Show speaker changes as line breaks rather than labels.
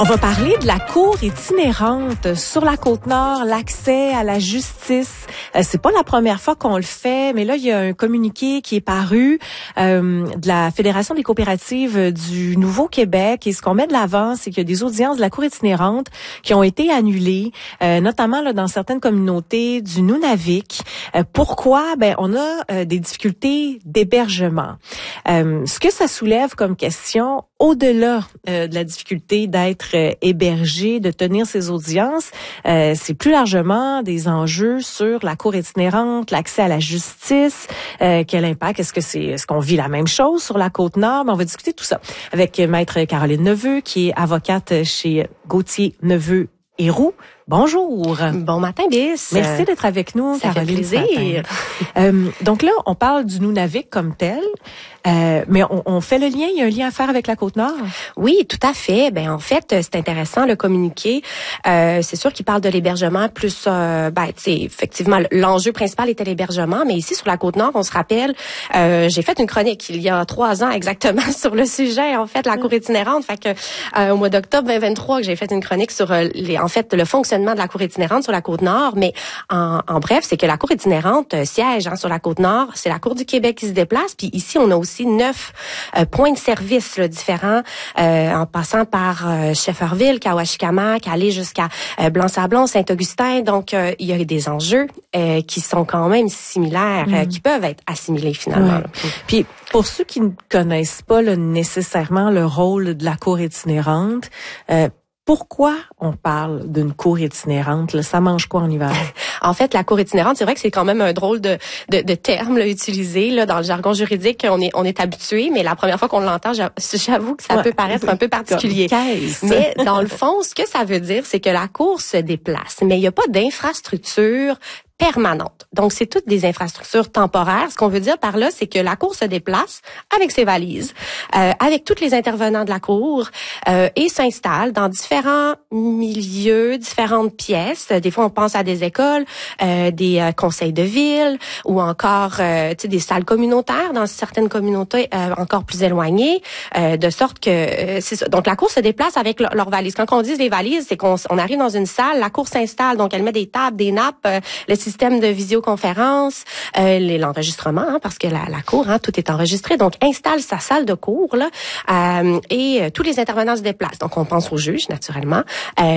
On va parler de la cour itinérante sur la Côte-Nord, l'accès à la justice. C'est pas la première fois qu'on le fait, mais là, il y a un communiqué qui est paru de la Fédération des coopératives du Nouveau-Québec. Et ce qu'on met de l'avant, c'est qu'il y a des audiences de la cour itinérante qui ont été annulées, notamment là, dans certaines communautés du Nunavik. Pourquoi? On a des difficultés d'hébergement. Ce que ça soulève comme question, au-delà de la difficulté d'être hébergé, de tenir ses audiences, c'est plus largement des enjeux sur la cour itinérante, l'accès à la justice, quel impact, est-ce qu'on vit la même chose sur la Côte-Nord? On va discuter tout ça avec Maître Caroline Neveu, qui est avocate chez Gauthier Neveu et Roux. Bonjour.
Bon matin, Bis.
Merci d'être avec nous,
ça
Caroline.
fait plaisir.
Donc là, on parle du Nunavik comme tel, mais on fait le lien, il y a un lien à faire avec la Côte-Nord?
Oui, tout à fait. En fait, c'est intéressant, le communiqué. C'est sûr qu'il parle de l'hébergement plus, effectivement, l'enjeu principal était l'hébergement, mais ici, sur la Côte-Nord, on se rappelle, j'ai fait une chronique il y a 3 ans exactement sur le sujet, en fait, la cour itinérante. Fait que, au mois d'octobre 2023, que j'ai fait une chronique sur le fonctionnement de la cour itinérante sur la Côte-Nord, mais en bref, c'est que la cour itinérante siège sur la Côte-Nord, c'est la Cour du Québec qui se déplace, puis ici, on a aussi 9 points de service différents, en passant par Shefferville, Kawashikamac, aller jusqu'à Blanc-Sablon, Saint-Augustin, donc il y a des enjeux qui sont quand même similaires, qui peuvent être assimilés finalement.
Ouais. Puis, pour ceux qui ne connaissent pas nécessairement le rôle de la cour itinérante, pourquoi on parle d'une cour itinérante? Là, ça mange quoi en hiver?
En fait, la cour itinérante, c'est vrai que c'est quand même un drôle de terme utilisé là, dans le jargon juridique. On est habitué, mais la première fois qu'on l'entend, j'avoue que ça peut paraître un peu particulier. Mais dans le fond, ce que ça veut dire, c'est que la cour se déplace, mais il n'y a pas d'infrastructure permanente. Donc, c'est toutes des infrastructures temporaires. Ce qu'on veut dire par là, c'est que la cour se déplace avec ses valises, avec tous les intervenants de la cour et s'installe dans différents milieux, différentes pièces. Des fois, on pense à des écoles, des conseils de ville ou encore des salles communautaires dans certaines communautés encore plus éloignées, de sorte que c'est ça. Donc, la cour se déplace avec leurs valises. Quand on dit les valises, c'est qu'on arrive dans une salle, la cour s'installe, donc elle met des tables, des nappes, le système de visioconférence, l'enregistrement, parce que la cour, tout est enregistré, donc installe sa salle de cour là, et tous les intervenants se déplacent. Donc on pense au juge naturellement.